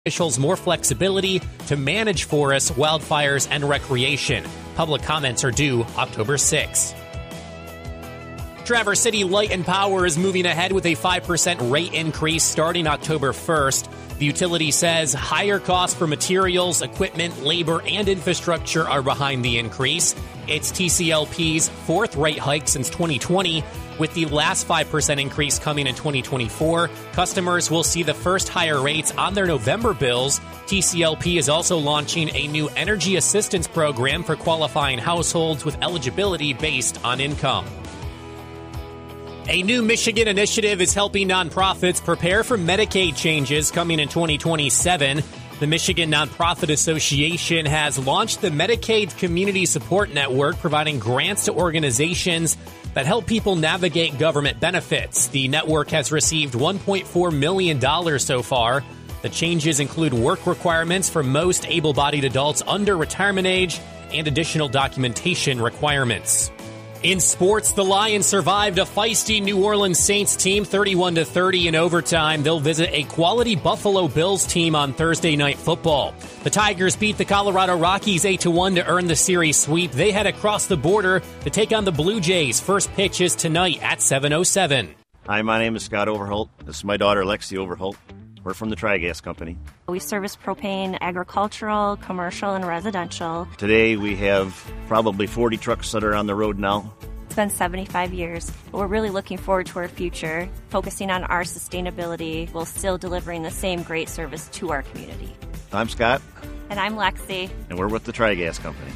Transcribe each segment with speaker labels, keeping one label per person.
Speaker 1: officials more flexibility to manage forests, wildfires, and recreation. Public comments are due October 6. Traverse City Light and Power is moving ahead with a 5% rate increase starting October 1st. The utility says higher costs for materials, equipment, labor, and infrastructure are behind the increase. It's TCLP's fourth rate hike since 2020. With the last 5% increase coming in 2024, customers will see the first higher rates on their November bills. TCLP is also launching a new energy assistance program for qualifying households with eligibility based on income. A new Michigan initiative is helping nonprofits prepare for Medicaid changes coming in 2027. The Michigan Nonprofit Association has launched the Medicaid Community Support Network, providing grants to organizations that help people navigate government benefits. The network has received $1.4 million so far. The changes include work requirements for most able-bodied adults under retirement age and additional documentation requirements. In sports, the Lions survived a feisty New Orleans Saints team 31-30 in overtime. They'll visit a quality Buffalo Bills team on Thursday Night Football. The Tigers beat the Colorado Rockies 8-1 to earn the series sweep. They head across the border to take on the Blue Jays. First pitch is tonight at 7:07.
Speaker 2: Hi, my name is Scott Overholt. This is my daughter, Lexi Overholt. We're from the Tri-Gas Company.
Speaker 3: We service propane, agricultural, commercial, and residential.
Speaker 2: Today we have probably 40 trucks that are on the road now.
Speaker 3: It's been 75 years. We're really looking forward to our future, focusing on our sustainability while still delivering the same great service to our community.
Speaker 2: I'm Scott.
Speaker 3: And I'm Lexi.
Speaker 2: And we're with the Tri-Gas Company.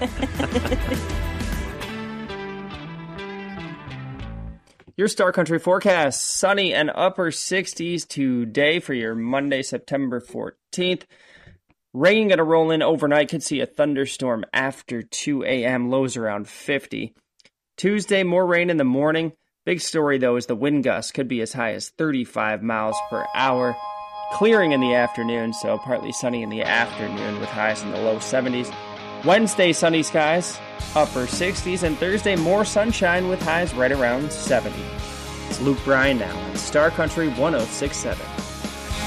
Speaker 4: Your Star Country forecast, sunny and upper 60s today for your Monday, September 14th. Rain going to roll in overnight. Could see a thunderstorm after 2 a.m. Lows around 50. Tuesday, more rain in the morning. Big story, though, is the wind gusts could be as high as 35 miles per hour. Clearing in the afternoon, so partly sunny in the afternoon with highs in the low 70s. Wednesday, sunny skies, upper 60s, and Thursday, more sunshine with highs right around 70. It's Luke Bryan now on Star Country 106.7.